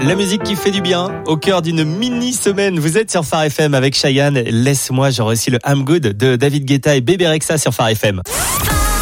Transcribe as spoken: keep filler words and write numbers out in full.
La musique qui fait du bien au cœur d'une mini-semaine. Vous êtes sur Phare F M avec Cheyenne. Laisse-moi, j'aurai aussi le I'm Good de David Guetta et Bébé Rexha sur Phare F M.